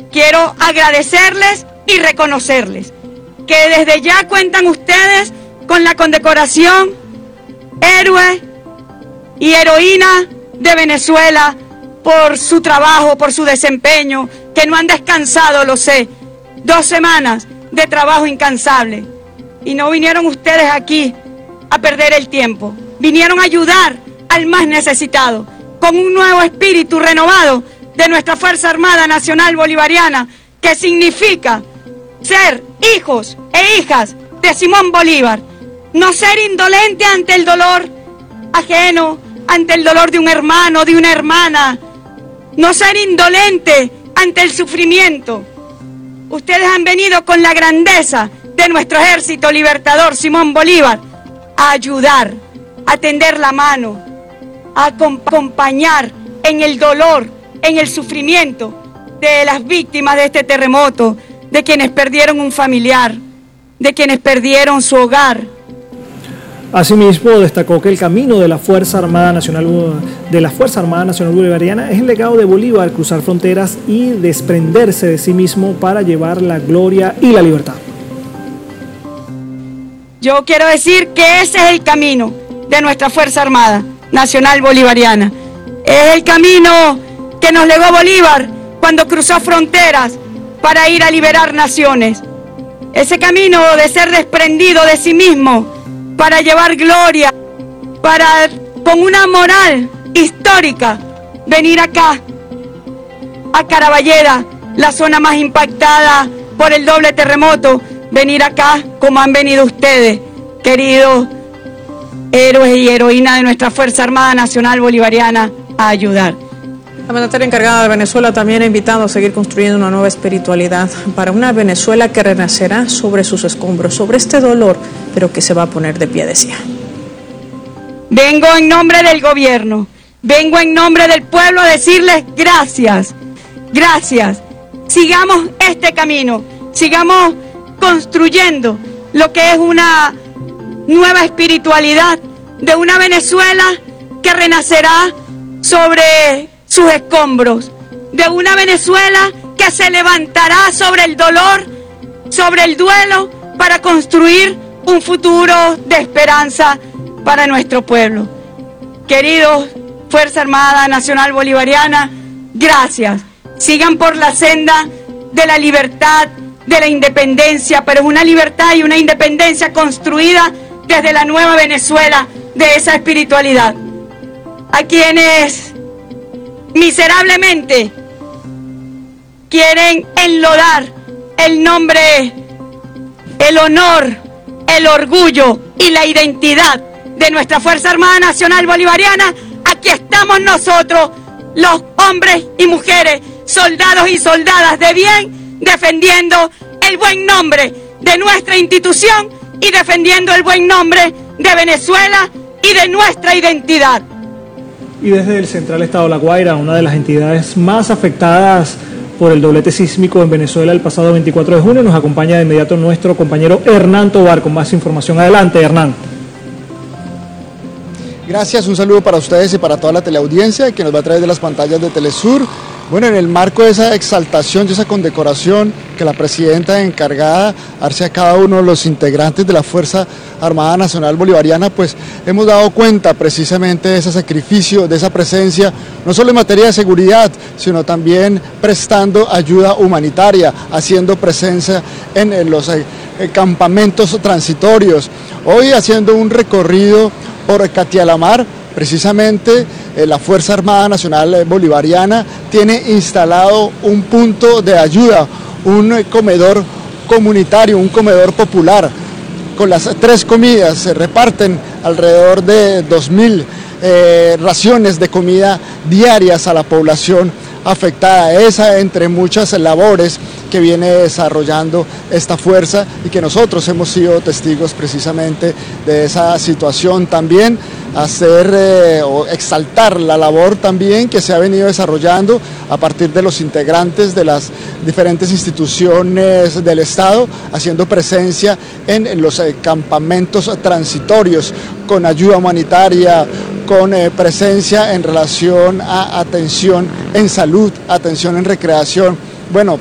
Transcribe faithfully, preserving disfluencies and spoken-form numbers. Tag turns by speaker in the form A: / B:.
A: quiero agradecerles y reconocerles que desde ya cuentan ustedes con la condecoración Héroe y Heroína de Venezuela por su trabajo, por su desempeño, que no han descansado, lo sé, dos semanas de trabajo incansable. Y no vinieron ustedes aquí a perder el tiempo, vinieron a ayudar al más necesitado, con un nuevo espíritu renovado de nuestra Fuerza Armada Nacional Bolivariana, que significa ser hijos e hijas de Simón Bolívar, no ser indolente ante el dolor ajeno, ante el dolor de un hermano, de una hermana, no ser indolente ante el sufrimiento. Ustedes han venido con la grandeza de nuestro ejército libertador Simón Bolívar a ayudar, a tender la mano, a acompañar en el dolor, en el sufrimiento de las víctimas de este terremoto, de quienes perdieron un familiar, de quienes perdieron su hogar.
B: Asimismo, destacó que el camino de la Fuerza Armada Nacional de la Fuerza Armada Nacional Bolivariana es el legado de Bolívar, cruzar fronteras y desprenderse de sí mismo para llevar la gloria y la libertad.
A: Yo quiero decir que ese es el camino de nuestra Fuerza Armada Nacional Bolivariana. Es el camino que nos legó Bolívar cuando cruzó fronteras para ir a liberar naciones. Ese camino de ser desprendido de sí mismo para llevar gloria, para con una moral histórica venir acá a Caraballeda, la zona más impactada por el doble terremoto, venir acá como han venido ustedes, queridos héroes y heroínas de nuestra Fuerza Armada Nacional Bolivariana, a ayudar.
C: La mandataria encargada de Venezuela también ha invitado a seguir construyendo una nueva espiritualidad para una Venezuela que renacerá sobre sus escombros, sobre este dolor, pero que se va a poner de pie, decía.
A: Vengo en nombre del gobierno, vengo en nombre del pueblo a decirles gracias, gracias. Sigamos este camino, sigamos construyendo lo que es una nueva espiritualidad de una Venezuela que renacerá sobre sus escombros, de una Venezuela que se levantará sobre el dolor, sobre el duelo, para construir un futuro de esperanza para nuestro pueblo. Queridos Fuerza Armada Nacional Bolivariana, gracias. Sigan por la senda de la libertad, de la independencia, pero es una libertad y una independencia construida desde la nueva Venezuela, de esa espiritualidad. A quienes miserablemente quieren enlodar el nombre, el honor, el orgullo y la identidad de nuestra Fuerza Armada Nacional Bolivariana, aquí estamos nosotros, los hombres y mujeres, soldados y soldadas de bien, defendiendo el buen nombre de nuestra institución y defendiendo el buen nombre de Venezuela y de nuestra identidad.
B: Y desde el Central Estado La Guaira, una de las entidades más afectadas por el doblete sísmico en Venezuela el pasado veinticuatro de junio, nos acompaña de inmediato nuestro compañero Hernán Tobar con más información. Adelante, Hernán.
D: Gracias, un saludo para ustedes y para toda la teleaudiencia que nos va a través de las pantallas de Telesur. Bueno, en el marco de esa exaltación, de esa condecoración que la presidenta encargada hace a cada uno de los integrantes de la Fuerza Armada Nacional Bolivariana, pues hemos dado cuenta precisamente de ese sacrificio, de esa presencia, no solo en materia de seguridad, sino también prestando ayuda humanitaria, haciendo presencia en los campamentos transitorios. Hoy haciendo un recorrido por Catialamar, precisamente eh, la Fuerza Armada Nacional Bolivariana tiene instalado un punto de ayuda, un eh, comedor comunitario, un comedor popular. Con las tres comidas se reparten alrededor de dos mil eh, raciones de comida diarias a la población afectada. Esa entre muchas labores que viene desarrollando esta fuerza y que nosotros hemos sido testigos precisamente de esa situación. También hacer eh, o exaltar la labor también que se ha venido desarrollando a partir de los integrantes de las diferentes instituciones del Estado, haciendo presencia en, en los eh, campamentos transitorios con ayuda humanitaria, con eh, presencia en relación a atención en salud, atención en recreación. Bueno,